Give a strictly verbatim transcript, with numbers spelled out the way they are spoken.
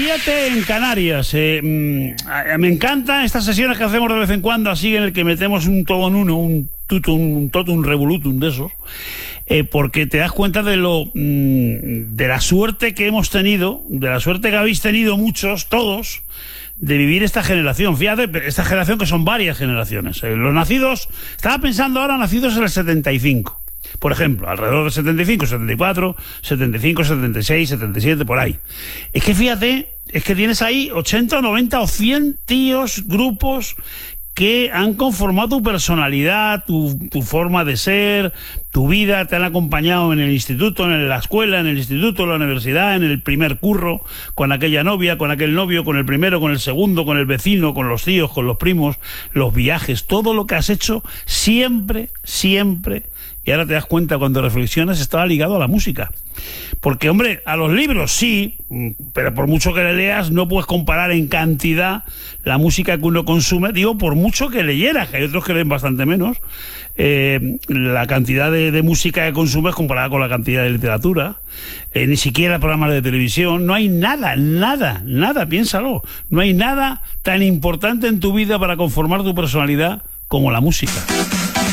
fíjate en Canarias. Eh, mmm, me encantan estas sesiones que hacemos de vez en cuando, así en el que metemos un todo en uno, un tutum, un totum revolutum de esos, eh, porque te das cuenta de lo mmm, de la suerte que hemos tenido, de la suerte que habéis tenido muchos, todos, de vivir esta generación. Fíjate, esta generación que son varias generaciones. Eh, los nacidos, estaba pensando ahora, nacidos en el setenta y cinco. Por ejemplo, alrededor del setenta y cinco, setenta y cuatro, setenta y cinco, setenta y seis, setenta y siete, por ahí. Es que fíjate, es que tienes ahí ochenta, noventa o cien tíos, grupos que han conformado tu personalidad, tu, tu forma de ser, tu vida, te han acompañado en el instituto, en la escuela, en el instituto, en la universidad, en el primer curro, con aquella novia, con aquel novio, con el primero, con el segundo, con el vecino, con los tíos, con los primos, los viajes, todo lo que has hecho siempre, siempre, y ahora te das cuenta cuando reflexionas, estaba ligado a la música. Porque, hombre, a los libros sí, pero por mucho que le leas, no puedes comparar en cantidad la música que uno consume. Digo, por mucho que leyeras, que hay otros que leen bastante menos, eh, la cantidad de, de música que consumes comparada con la cantidad de literatura, eh, ni siquiera programas de televisión. No hay nada, nada, nada, piénsalo. No hay nada tan importante en tu vida para conformar tu personalidad como la música.